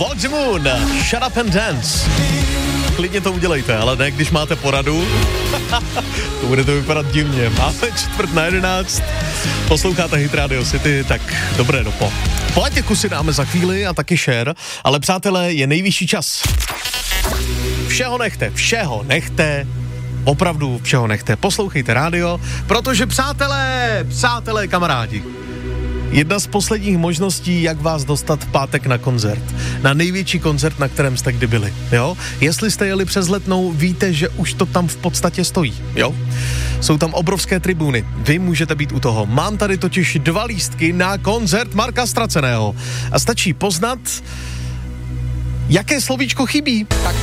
Walk the Moon, Shut Up and Dance. Klidně to udělejte, ale ne, když máte poradu. To bude to vypadat divně. Máme 10:45. Posloucháte Hit Radio City, tak dobré dopo. Pojďte kusy dáme za chvíli a taky share, ale přátelé, je nejvyšší čas. Všeho nechte, opravdu všeho nechte. Poslouchejte rádio, protože přátelé, kamarádi, jedna z posledních možností, jak vás dostat v pátek na koncert. Na největší koncert, na kterém jste kdy byli, jo? Jestli jste jeli přes Letnou, víte, že už to tam v podstatě stojí, jo? Jsou tam obrovské tribuny, vy můžete být u toho. Mám tady totiž 2 lístky na koncert Marka Ztraceného. A stačí poznat, jaké slovíčko chybí.